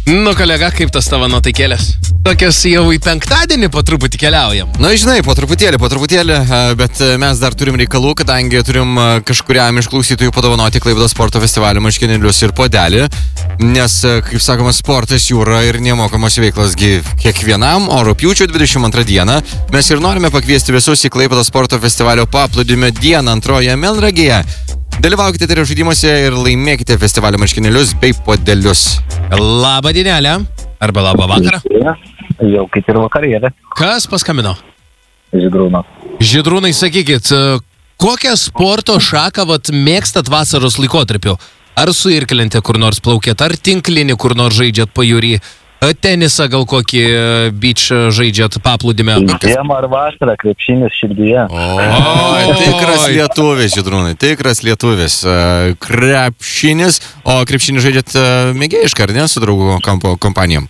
Nu, kolega, kaip tas tavo nuotaikėlės? Tokios jau į penktadienį po truputį keliaujam. Na, žinai, po truputėlį, bet mes dar turim reikalų, kadangi turim kažkuriam iš klausytojų padovanoti Klaipėdos sporto festivalio marškinėlius ir puodelį, nes, kaip sakoma, sportas jūra ir nemokamos veiklasgi kiekvienam, o rugpjūčio 22 dieną mes ir norime pakviesti visus į Klaipėdos sporto festivalio paplūdimio dieną antroje Melnragėje. Dalyvaukite tėra žaidimuose ir laimėkite festivalio marškinėlius bei puodelius. Labą dienelę. Arba labą vakarą. Jau kaip ir vakarėlė. Kas paskambino? Žydrūnas. Žydrūnai, sakykit, kokią sporto šaką mėgstat vasaros laikotarpiu? Ar su irklente kur nors plaukėt, ar tinklinį kur nors žaidžiat pajūrį? Tenisą gal kokį beach žaidžiat paplūdime? Žiemą ar vasarą, krepšinis širdyje. Tikras lietuvis, Žydrūnai, tikras lietuvis. Krepšinis, o krepšinį žaidžiat mėgėjišką, ar ne, su draugų kompanijom?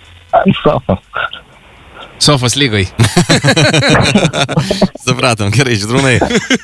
Sofos lygai. Supratom, gerai, Žydrūnai.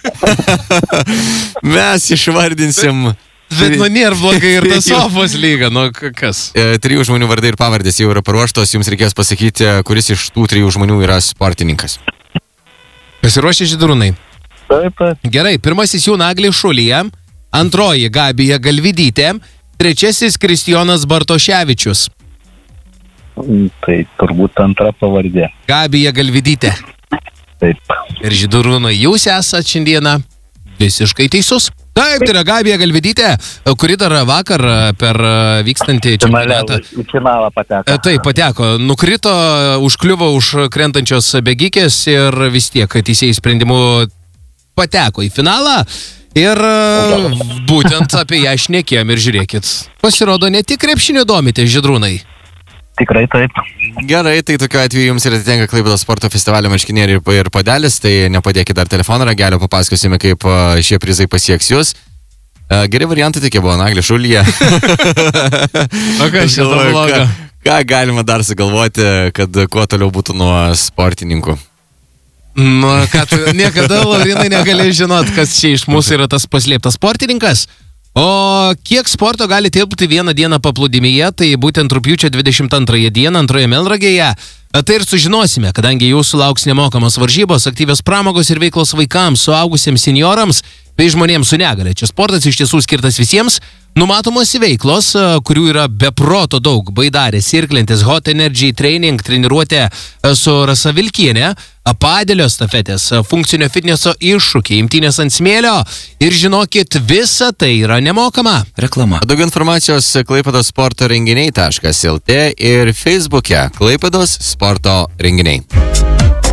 Mes išvardinsim... Bet nėra blogai ir tas Sofos lyga, nu kas? 3 žmonių vardai ir pavardės jau yra paruoštos, jums reikės pasakyti, kuris iš tų 3 žmonių yra sportininkas. Pasiruošę, Žydrūnai? Taip. Gerai, pirmasis jų Naglis Šulija, antroji Gabija Galvidytė, trečiasis Kristijonas Bartoševičius. Tai turbūt antra pavardė. Gabija Galvidytė. Taip. Ir Žydrūnai, jūs esat šiandieną visiškai teisus. Taip, tai yra Gabija Galvidytė, kuri dar vakar per vykstantį čempionatą. Į finalą pateko. Taip, pateko. Nukrito, užkliuvo už krentančios bėgikės ir vis tiek teisėjų sprendimu pateko į finalą. Ir būtent apie ją šnekėjom ir žiūrėkit. Pasirodo, ne tik krepšinio domite, Žydrūnai. Tikrai taip. Gerai, tai tokiu atveju jums ir atitenka Klaipėdos sporto festivalio marškinėliai ir puodelis, tai nepadėkite dar telefono ragelio, papasakosime, kaip šie prizai pasieks jūs. Geri variantai tokie buvo, Naglis Šulija. O kas čia to blogo? Ką galima dar sugalvoti, kad kuo toliau būtų nuo sportininkų? Nu, kad niekada, Laurinai, negali žinot, kas čia iš mūsų yra tas paslėptas sportininkas. O kiek sporto gali tilpti vieną dieną paplūdimyje, tai būtent rugpjūčio 22 dieną antroje Melnragėje. Tai ir sužinosime, kadangi jūsų lauks nemokamos varžybos, aktyvios pramogos ir veiklos vaikams, suaugusiems seniorams bei žmonėms su negalia. Čia sportas iš tiesų skirtas visiems. Numatomos veiklos, kurių yra be proto daug. Baidarės, irklentės, hot energy, training, treniruotė su Rasa Vilkienė, padelio stafetės, funkcinio fitneso iššūkiai, imtynės ant smėlio. Ir žinokit, visa tai yra nemokama. Reklama. Daugiau informacijos Klaipėdos sporto renginiai.lt ir Facebook'e Klaipėdos sporto renginiai.